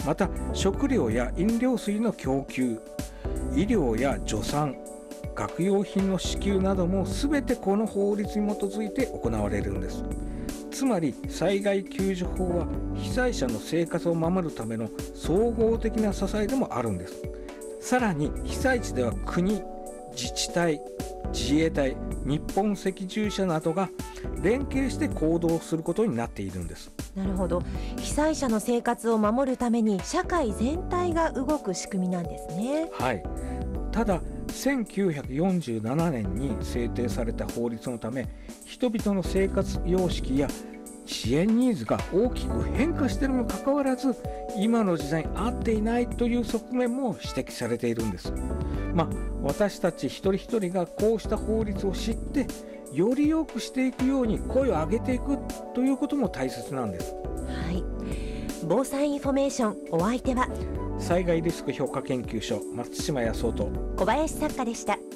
また食料や飲料水の供給、医療や助産、学用品の支給なども全てこの法律に基づいて行われるんです。つまり災害救助法は被災者の生活を守るための総合的な支えでもあるんです。さらに被災地では国、自治体、自衛隊、日本赤十字社などが連携して行動することになっているんです。 なるほど。被災者の生活を守るために社会全体が動く仕組みなんですね。 はい。ただ1947年に制定された法律のため、人々の生活様式や支援ニーズが大きく変化しているにもかかわらず、今の時代に合っていないという側面も指摘されているんです。私たち一人一人がこうした法律を知ってより良くしていくように声を上げていくということも大切なんです。 はい。防災インフォメーション、お相手は災害リスク評価研究所松島康夫と小林作家でした。